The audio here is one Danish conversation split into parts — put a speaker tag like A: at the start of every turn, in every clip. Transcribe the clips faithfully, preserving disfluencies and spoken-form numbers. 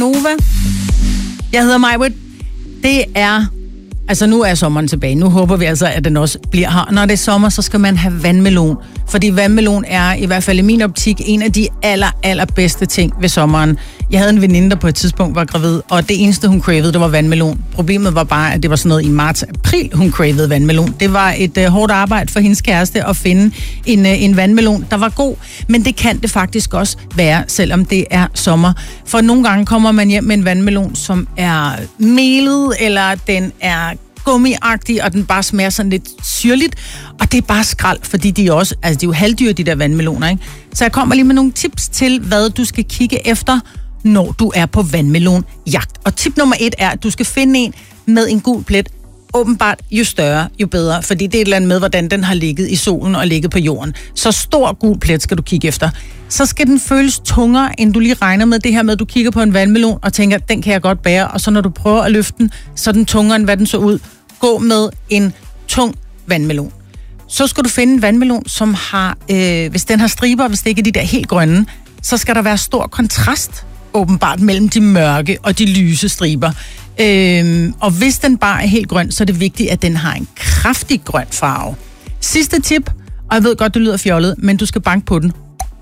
A: Nova. Jeg hedder Majbrit. Det er... Altså, nu er sommeren tilbage. Nu håber vi altså, at den også bliver her. Når det er sommer, så skal man have vandmelon. Fordi vandmelon er, i hvert fald i min optik, en af de aller, aller bedste ting ved sommeren. Jeg havde en veninde, der på et tidspunkt var gravid, og det eneste, hun cravede, det var vandmelon. Problemet var bare, at det var sådan noget i marts-april, hun cravede vandmelon. Det var et uh, hårdt arbejde for hendes kæreste at finde en, uh, en vandmelon, der var god. Men det kan det faktisk også være, selvom det er sommer. For nogle gange kommer man hjem med en vandmelon, som er melet, eller den er gummiagtig, og den bare smager sådan lidt syrligt, og det er bare skrald, fordi de er også, altså de er jo halvdyr, de der vandmeloner, ikke? Så jeg kommer lige med nogle tips til, hvad du skal kigge efter, når du er på vandmelonjagt. Og tip nummer et er, at du skal finde en med en gul plet. Åbenbart, jo større, jo bedre, fordi det er et eller andet med, hvordan den har ligget i solen og ligget på jorden. Så stor gul plet skal du kigge efter. Så skal den føles tungere, end du lige regner med. Det her med, at du kigger på en vandmelon og tænker, den kan jeg godt bære, og så når du prøver at løfte den, så er den tungere, end hvad den så ud. Gå med en tung vandmelon. Så skal du finde en vandmelon, som har, øh, hvis den har striber, hvis det ikke er de der helt grønne, så skal der være stor kontrast, åbenbart, mellem de mørke og de lyse striber. Øhm, og hvis den bare er helt grøn, så er det vigtigt, at den har en kraftig grøn farve. Sidste tip, og jeg ved godt, det lyder fjollet, men du skal banke på den.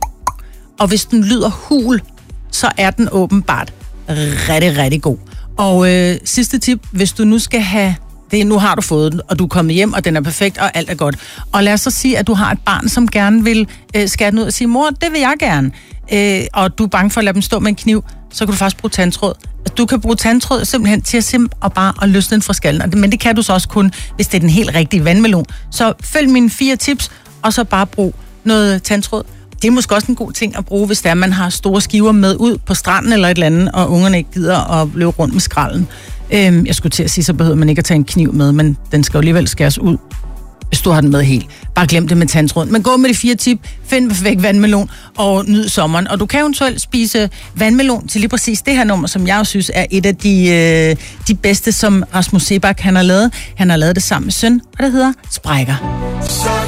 A: Og hvis den lyder hul, så er den åbenbart rigtig, rigtig god. Og øh, sidste tip, hvis du nu skal have... Det, nu har du fået den, og du er kommet hjem, og den er perfekt, og alt er godt. Og lad os så sige, at du har et barn, som gerne vil øh, skære den ud og sige, mor, det vil jeg gerne. Øh, og du er bange for at lade dem stå med en kniv, så kan du faktisk bruge tandtråd. Du kan bruge tandtråd simpelthen til at simpe og bare at løsne den fra skallen. Men det kan du så også kun, hvis det er den helt rigtige vandmelon. Så følg mine fire tips, og så bare brug noget tandtråd. Det er måske også en god ting at bruge, hvis det er, man har store skiver med ud på stranden eller et eller andet, og ungerne ikke gider at løbe rundt med skralden. Øhm, jeg skulle til at sige, så behøver man ikke at tage en kniv med, men den skal jo alligevel skæres ud, hvis du har den med helt. Bare glem det med tandtråd. Men gå med de fire tip, find perfekt vandmelon og nyd sommeren. Og du kan eventuelt spise vandmelon til lige præcis det her nummer, som jeg synes er et af de, øh, de bedste, som Rasmus Seebach han har lavet. Han har lavet det sammen med søn, og det hedder Sprækker.